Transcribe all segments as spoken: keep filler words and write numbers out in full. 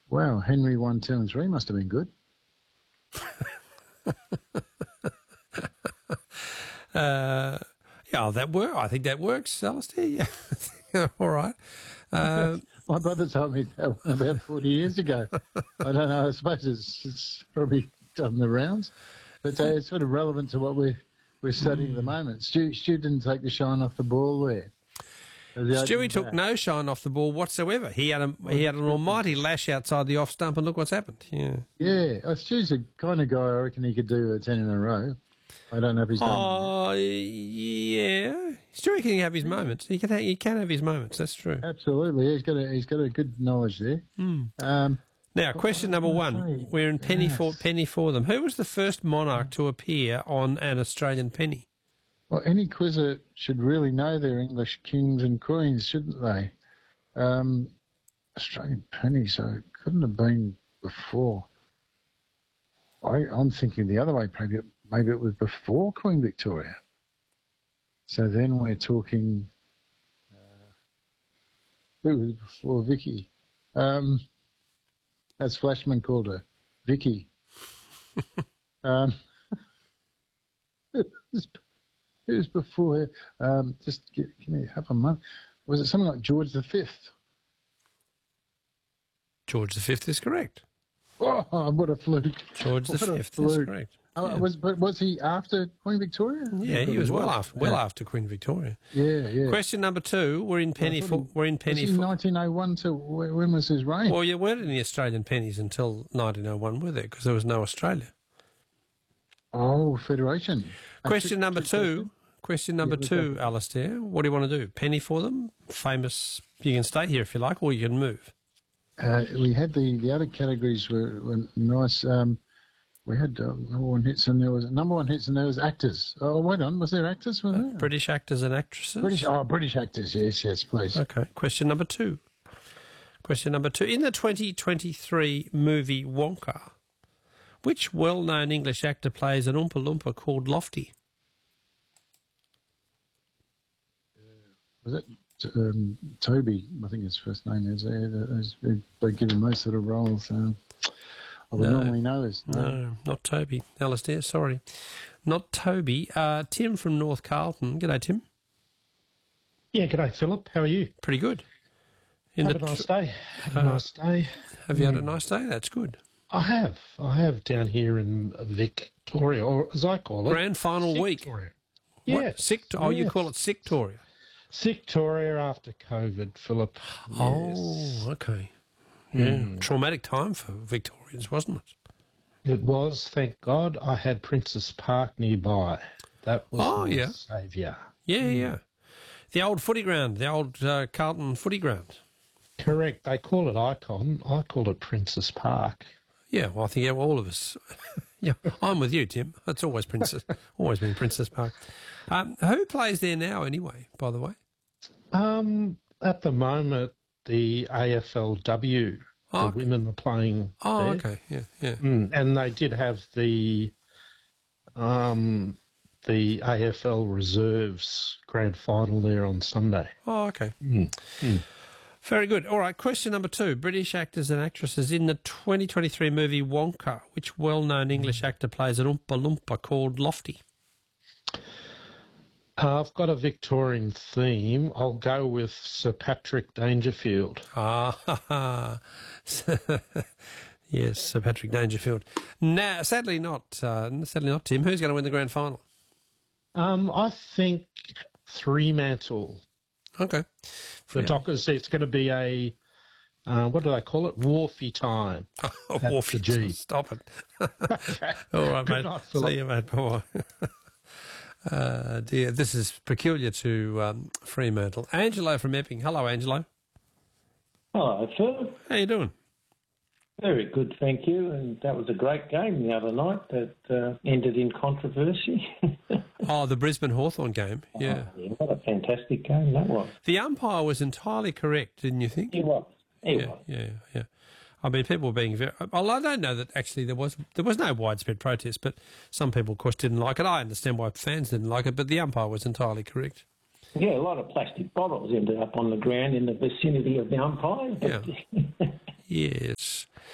Wow, Henry one, two, and three must have been good. uh, yeah, that work. I think that works, Alistair. Yeah, all right. Uh, My brother told me that about forty years ago. I don't know. I suppose it's, it's probably done the rounds, but uh, it's sort of relevant to what we're we're studying at the moment. Stu, Stu didn't take the shine off the ball there. Stewie took no shine off the ball whatsoever. He had a he had an almighty lash outside the off stump, and look what's happened. Yeah, yeah. Oh, Stu's the kind of guy I reckon he could do a ten in a row. I don't know if he's done. Oh, yeah. Stewie can have his moments. He can have, he can have his moments. That's true. Absolutely, he's got a he's got a good knowledge there. Mm. Um, now, question number one. We're in penny yes. for penny for them. Who was the first monarch to appear on an Australian penny? Well, any quizzer should really know their English kings and queens, shouldn't they? Um, Australian penny, so it couldn't have been before. I, I'm thinking the other way, maybe it, maybe it was before Queen Victoria. So then we're talking, uh, who was before Vicky? Um, as Flashman called her, Vicky. um, It was before, um, just give, give me half a month. Was it something like George the Fifth? George the Fifth is correct. Oh, what a fluke. George the Fifth is correct. Oh, yeah. was, but was he after Queen Victoria? Yeah, he was well after well yeah. after Queen Victoria. Yeah, yeah. Question number two. We're in penny well, for. We're in penny was he for. nineteen oh one to when was his reign? Well, you weren't in the Australian pennies until nineteen oh one, were there? Because there was no Australia. Oh, Federation. Question number two. Question number yeah, two, Alistair. What do you want to do? Penny for them? Famous. You can stay here if you like, or you can move. Uh, we had the, the other categories were, were nice. Um, we had uh, number one hits and there was number one hits and there was actors. Oh, wait on. Was there actors? Was uh, there? British actors and actresses. British. Oh, British actors. Yes, yes, please. Okay. Question number two. Question number two. In the twenty twenty-three movie Wonka, which well-known English actor plays an Oompa Loompa called Lofty? Was it um, Toby? I think his first name is. Uh, they give him those sort of roles. Um, I would no, normally know his name. No, not Toby. Alistair, sorry. Not Toby. Uh, Tim from North Carlton. G'day, Tim. Yeah, g'day, Philip. How are you? Pretty good. In have the a nice day. Have a uh, nice day. Have you had a nice day? That's good. I have. I have down here in Victoria, or as I call it. Grand final Victoria. week. Yeah. Sick? Oh, yes. You call it Sictoria. Victoria after COVID, Philip. Oh, yes. okay. Yeah, mm. Traumatic time for Victorians, wasn't it? It was, thank God. I had Princess Park nearby. That was oh, my yeah. saviour. Yeah, mm. yeah. The old footy ground, the old uh, Carlton footy ground. Correct. They call it Icon. I call it Princess Park. Yeah, well, I think yeah, all of us. yeah, I'm with you, Tim. It's always Princess, always been Princess Park. Um, who plays there now, anyway? By the way, um, at the moment, the A F L W, oh, the okay. women are playing. Oh, there. okay, yeah, yeah. Mm, and they did have the, um, the A F L reserves grand final there on Sunday. Oh, okay. Mm. Mm. Very good. All right, question number two. British actors and actresses in the twenty twenty-three movie Wonka. Which well-known English actor plays an Oompa Loompa called Lofty? Uh, I've got a Victorian theme. I'll go with Sir Patrick Dangerfield. Ah, ha, ha. Yes, Sir Patrick Dangerfield. Now, sadly not, uh, sadly not, Tim. Who's going to win the grand final? Um, I think Fremantle. Okay. The Dockers, it's going to be a, uh, what do they call it? Wharfy time. Oh, Wharfy G. Stop it. Okay. All right, Good mate. night, See you, mate. Bye-bye. Uh, dear, this is peculiar to um, Fremantle. Angelo from Epping. Hello, Angelo. Hello, Phil. How you doing? Very good, thank you. And that was a great game the other night that uh, ended in controversy. Oh, the Brisbane Hawthorn game, yeah. Oh, yeah. What a fantastic game that was. The umpire was entirely correct, didn't you think? He was. He yeah, was. Yeah, yeah. I mean, people were being very... Well, I don't know that actually there was there was no widespread protest, but some people, of course, didn't like it. I understand why fans didn't like it, but the umpire was entirely correct. Yeah, a lot of plastic bottles ended up on the ground in the vicinity of the umpire. Yeah. Yes.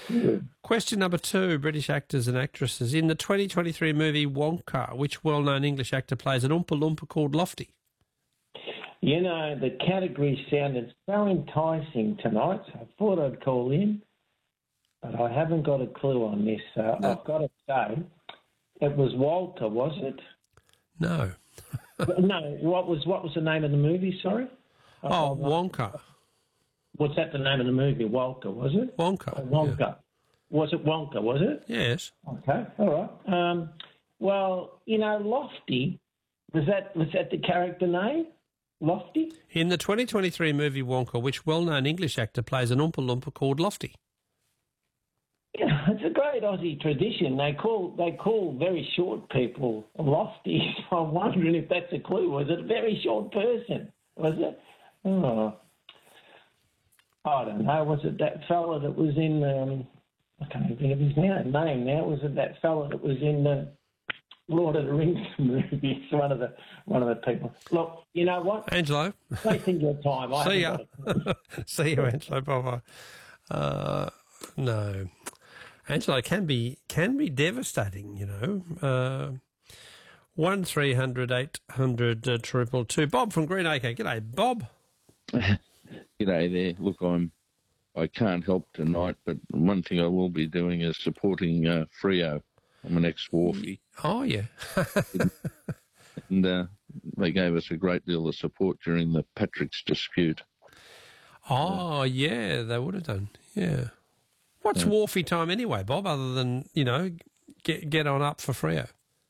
Question number two, British actors and actresses. In the twenty twenty-three movie Wonka, which well-known English actor plays an Oompa Loompa called Lofty? You know, the category sounded so enticing tonight, so I thought I'd call in, but I haven't got a clue on this. So No. I've got to say, it was Walter, was it? No. No, what was what was the name of the movie, sorry? Oh, Wonka. Was that the name of the movie, Walter, was it? Wonka. Oh, Wonka. Was it Wonka, was it? Yes. Okay, all right. Um, well, you know, Lofty, was that was that the character name? Lofty? In the twenty twenty-three movie Wonka, which well-known English actor plays an Oompa Loompa called Lofty? You know, it's a great Aussie tradition. They call they call very short people Lofty. So I'm wondering if that's a clue. Was it a very short person? Was it? Oh, I don't know. Was it that fella that was in? Um, I can't even think of his name now. Was it that fella that was in the Lord of the Rings movies? One of the one of the people. Look, you know what? Angelo. Wasting your time. I See haven't ya. got a clue. See you, Angelo. Bye-bye. Uh, no. Angelo can be can be devastating, you know. Uh, one three hundred eight hundred uh, triple two. Bob from Greenacre. G'day, Bob. G'day there. Look, I'm I can't help tonight, but one thing I will be doing is supporting uh, Freo. I'm an ex-Wharfie, Oh yeah. and uh, they gave us a great deal of support during the Patrick's dispute. Oh yeah, they would have done. Yeah. What's Wharfie time anyway, Bob? Other than you know, get get on up for Freo.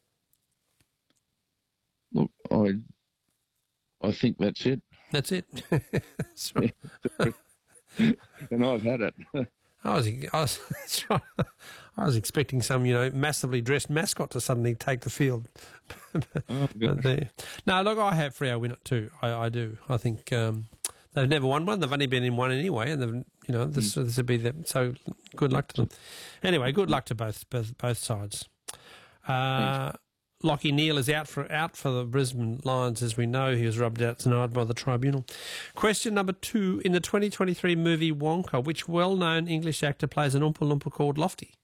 Look, I I think that's it, That's it. That's right. and I've had it. I was, I was, that's right. I was expecting some, you know, massively dressed mascot to suddenly take the field. Oh, But gosh. there- no, look, I have Freo win it too. I, I do. I think um, they've never won one. They've only been in one anyway, and they've, you know, this this would be the, so. Good luck to them. Anyway, good luck to both both, both sides. Uh, Lockie Neal is out for out for the Brisbane Lions, as we know. He was rubbed out tonight by the tribunal. Question number two: in the twenty twenty-three movie Wonka, which well-known English actor plays an Oompa Loompa called Lofty?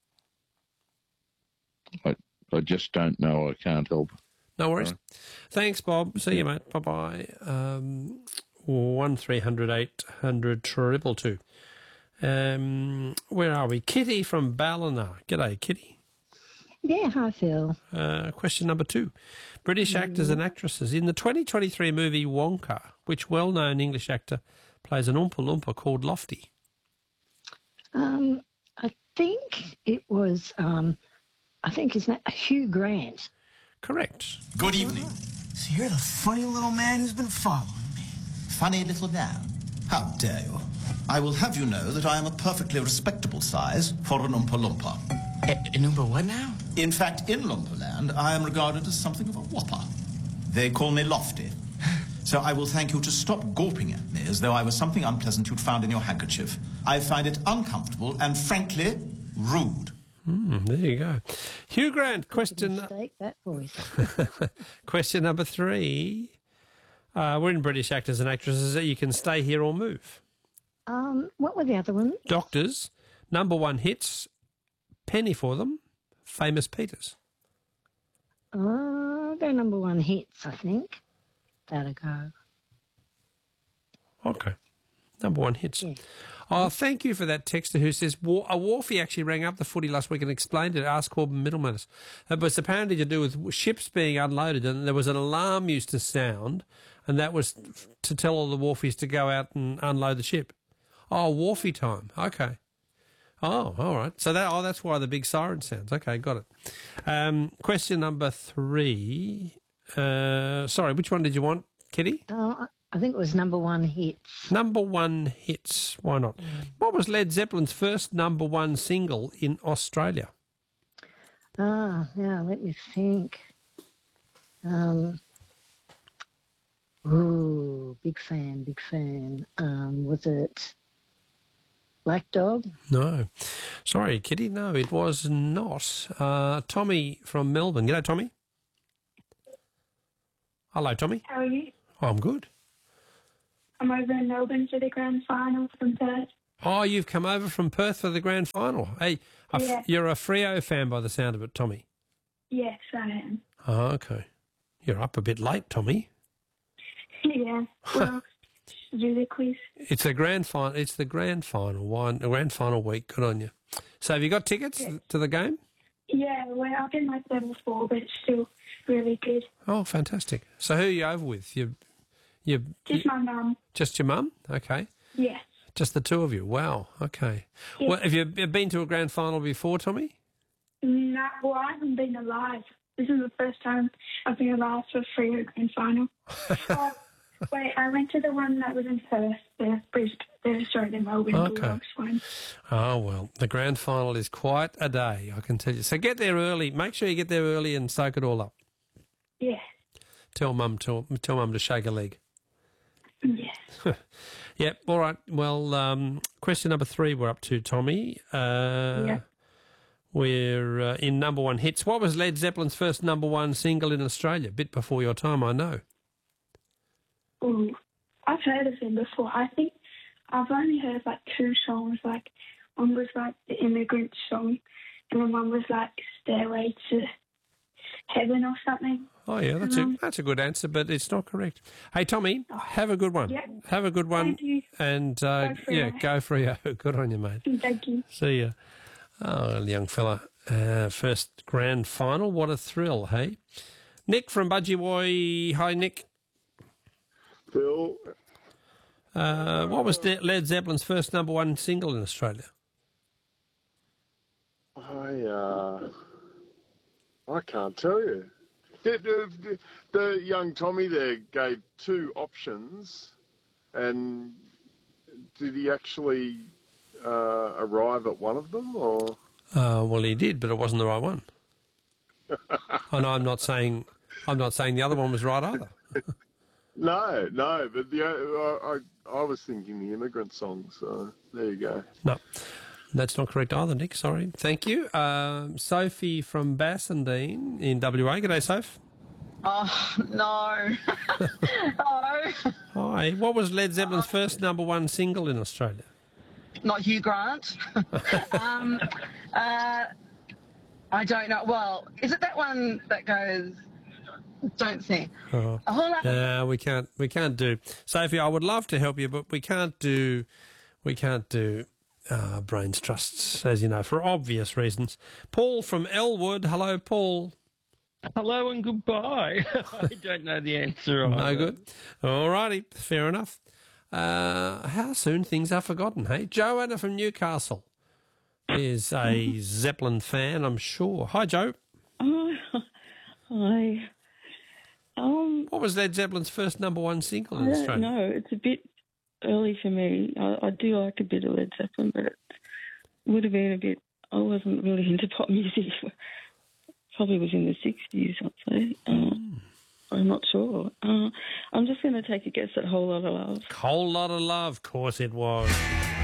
I, I just don't know. I can't help. No worries. Right. Thanks, Bob. See you, mate. Bye bye. Um, one three hundred eight hundred triple two. Um, where are we? Kitty from Ballina. G'day, Kitty. Yeah, hi, Phil. Uh, question number two. British actors and actresses. In the twenty twenty-three movie Wonka, which well-known English actor plays an Oompa Loompa called Lofty? Um, I think it was, um, I think his name, Hugh Grant. Correct. Good evening. So you're the funny little man who's been following me. Funny little man. How dare you? I will have you know that I am a perfectly respectable size for an Oompa Loompa. A- an Oompa what now? In fact, in Loompa I am regarded as something of a whopper. They call me Lofty. So I will thank you to stop gawping at me as though I was something unpleasant you'd found in your handkerchief. I find it uncomfortable and, frankly, rude. Mm, there you go. Hugh Grant, question Mistake that voice. question number three. Uh, we're in British actors and actresses that you can stay here or move. Um, what were the other ones? Doctors, number one hits, penny for them, Famous Peters. Uh, they're number one hits, I think. That'll go. Okay. Number one hits. Yeah. Oh, thank you for that texter who says War- a Wharfie actually rang up the footy last week and explained it. Asked Corbin Middleman. It was apparently to do with ships being unloaded, and there was an alarm used to sound, and that was to tell all the Wharfies to go out and unload the ship. Oh, Wharfie time. Okay. Oh, all right. So that oh, that's why the big siren sounds. Okay, got it. Um, question number three. Uh, sorry, which one did you want, Kitty? Uh, I think it was number one hits. Number one hits. Why not? What was Led Zeppelin's first number one single in Australia? Ah, yeah, let me think. Um, ooh, big fan, big fan. Um, was it Black Dog? No. Sorry, Kitty. No, it was not. Uh, Tommy from Melbourne. G'day, Tommy. Hello, Tommy. How are you? Oh, I'm good. I'm over in Melbourne for the grand final from Perth. Oh, you've come over from Perth for the grand final. Hey, a f- Yeah. you're a Freo fan by the sound of it, Tommy. Yes, I am. Oh, okay. You're up a bit late, Tommy. Yeah. Well, should do the quiz. It's a grand final. It's the grand final one, the grand final week. Good on you. So, have you got tickets Yeah. to the game? Yeah, well, I've been like that before, but it's still really good. Oh, fantastic. So, who are you over with? You, you, Just my mum. just your mum? Okay. Yeah. Just the two of you. Wow. Okay. Yeah. Well, have you been to a grand final before, Tommy? No, well, I haven't been alive. This is the first time I've been alive for a Freo grand final. Oh, wait, I went to the one that was in Perth, the Brisbane, the, sorry, the Melbourne Okay. Bulldogs one. Oh, well, the grand final is quite a day, I can tell you. So get there early. Make sure you get there early and soak it all up. Yeah. Tell mum to, tell mum to shake a leg. Yeah. Yep, all right. Well, um, question number three we're up to, Tommy. Uh, Yeah. We're uh, in number one hits. What was Led Zeppelin's first number one single in Australia? A bit before your time, I know. Ooh, I've heard of him before. I think I've only heard like two songs. Like one was like the Immigrant Song, and then one was like Stairway to Heaven or something. Oh, yeah, that's Um, a, that's a good answer, but it's not correct. Hey, Tommy, have a good one. Yeah. Have a good one. Thank you. And, uh, Go Freo. yeah, go Freo. Good on you, mate. Thank you. See ya. Oh, young fella. Uh, first grand final. What a thrill, hey? Nick from Budgie. Hi, Nick. Phil, Uh, what was De- Led Zeppelin's first number one single in Australia? I uh, I can't tell you. The, the, the young Tommy there gave two options, and did he actually uh, arrive at one of them, or? Uh, well, he did, but it wasn't the right one. And I'm not saying I'm not saying the other one was right either. No, no, but the I, I I was thinking the Immigrant Song, so there you go. No, that's not correct either, Nick. Sorry. Thank you. Um, Sophie from Bassendean in W A. G'day, Soph. Oh, no. oh, Hi. What was Led Zeppelin's first number one single in Australia? not Hugh Grant. um, uh, I don't know. Well, is it that one that goes, don't think? Oh. A whole lot- No, we can't. We can't do. Sophie, I would love to help you, but we can't do. We can't do uh, brains trusts, as you know, for obvious reasons. Paul from Elwood. Hello, Paul. Hello and goodbye. I don't know the answer. No either. good. All righty. Fair enough. Uh, how soon things are forgotten, hey? Joanna from Newcastle is a Zeppelin fan, I'm sure. Hi, Joe. Oh, hi. Um, What was Led Zeppelin's first number one single in I don't Australia? know. It's a bit early for me. I, I do like a bit of Led Zeppelin, but it would have been a bit. I wasn't really into pop music. Probably was in the sixties, I'd say. Uh, I'm not sure. Uh, I'm just going to take a guess at Whole Lot of Love. Whole Lot of Love, of course it was.